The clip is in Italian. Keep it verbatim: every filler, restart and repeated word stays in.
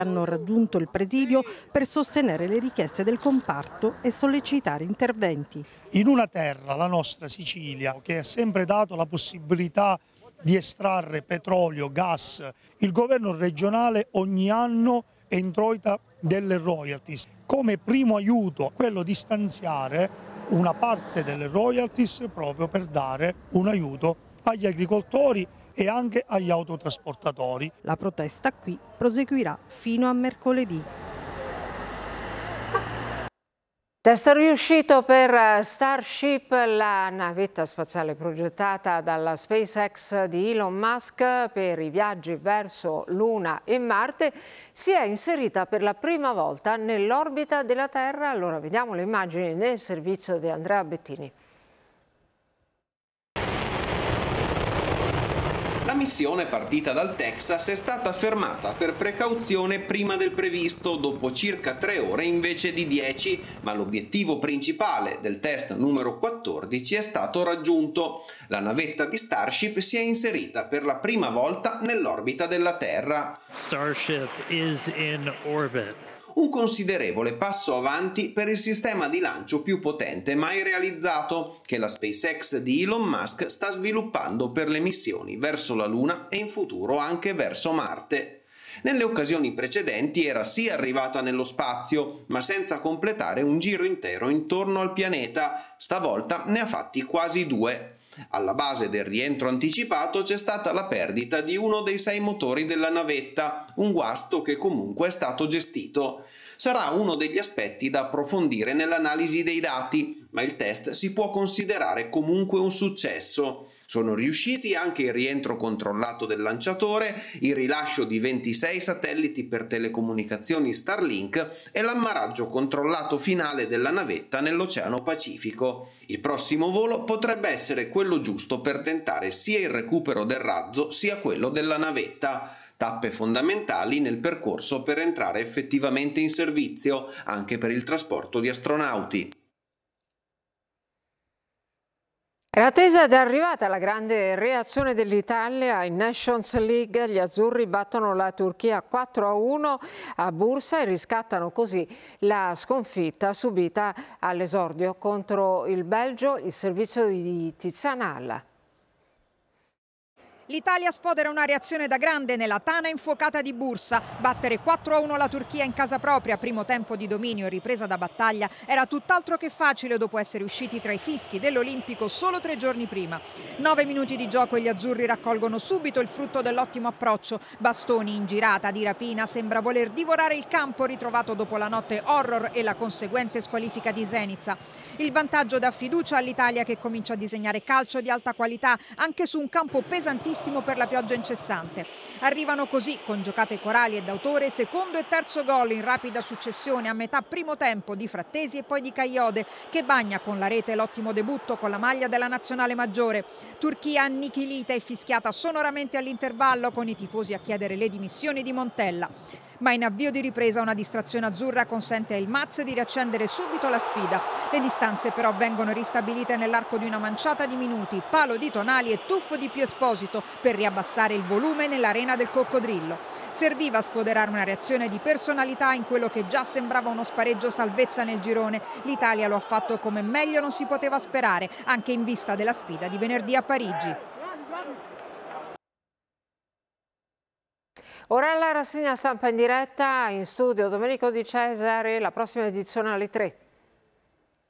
hanno raggiunto il presidio per sostenere le richieste del comparto e sollecitare interventi. In una terra, la nostra Sicilia, che ha sempre dato la possibilità di estrarre petrolio, gas, il governo regionale ogni anno introita delle royalties. Come primo aiuto quello di stanziare una parte delle royalties proprio per dare un aiuto agli agricoltori e anche agli autotrasportatori. La protesta qui proseguirà fino a mercoledì. Test riuscito per Starship, la navetta spaziale progettata dalla SpaceX di Elon Musk per i viaggi verso Luna e Marte, si è inserita per la prima volta nell'orbita della Terra. Allora vediamo le immagini nel servizio di Andrea Bettini. La missione partita dal Texas è stata fermata per precauzione prima del previsto, dopo circa tre ore invece di dieci, ma l'obiettivo principale del test numero quattordici è stato raggiunto. La navetta di Starship si è inserita per la prima volta nell'orbita della Terra. Starship is in orbit. Un considerevole passo avanti per il sistema di lancio più potente mai realizzato, che la SpaceX di Elon Musk sta sviluppando per le missioni verso la Luna e in futuro anche verso Marte. Nelle occasioni precedenti era sì arrivata nello spazio, ma senza completare un giro intero intorno al pianeta. Stavolta ne ha fatti quasi due. Alla base del rientro anticipato c'è stata la perdita di uno dei sei motori della navetta, un guasto che comunque è stato gestito. Sarà uno degli aspetti da approfondire nell'analisi dei dati, ma il test si può considerare comunque un successo. Sono riusciti anche il rientro controllato del lanciatore, il rilascio di ventisei satelliti per telecomunicazioni Starlink e l'ammaraggio controllato finale della navetta nell'Oceano Pacifico. Il prossimo volo potrebbe essere quello giusto per tentare sia il recupero del razzo sia quello della navetta. Tappe fondamentali nel percorso per entrare effettivamente in servizio, anche per il trasporto di astronauti. Era attesa ed è arrivata la grande reazione dell'Italia in Nations League. Gli azzurri battono la Turchia quattro a uno a Bursa e riscattano così la sconfitta subita all'esordio contro il Belgio. Il servizio di Tiziana Alla. L'Italia sfodera una reazione da grande nella tana infuocata di Bursa. Battere quattro a uno la Turchia in casa propria, primo tempo di dominio e ripresa da battaglia, era tutt'altro che facile dopo essere usciti tra i fischi dell'Olimpico solo tre giorni prima. Nove minuti di gioco e gli azzurri raccolgono subito il frutto dell'ottimo approccio. Bastoni in girata di rapina, sembra voler divorare il campo ritrovato dopo la notte horror e la conseguente squalifica di Zenica. Il vantaggio dà fiducia all'Italia, che comincia a disegnare calcio di alta qualità anche su un campo pesantissimo per la pioggia incessante. Arrivano così, con giocate corali e d'autore, secondo e terzo gol in rapida successione a metà primo tempo di Frattesi e poi di Kayode, che bagna con la rete l'ottimo debutto con la maglia della nazionale maggiore. Turchia annichilita e fischiata sonoramente all'intervallo, con i tifosi a chiedere le dimissioni di Montella. Ma in avvio di ripresa una distrazione azzurra consente al Maz di riaccendere subito la sfida. Le distanze però vengono ristabilite nell'arco di una manciata di minuti, palo di Tonali e tuffo di Pio Esposito per riabbassare il volume nell'arena del Coccodrillo. Serviva a sfoderare una reazione di personalità in quello che già sembrava uno spareggio salvezza nel girone. L'Italia lo ha fatto come meglio non si poteva sperare, anche in vista della sfida di venerdì a Parigi. Ora la rassegna stampa in diretta, in studio Domenico Di Cesare, la prossima edizione alle tre.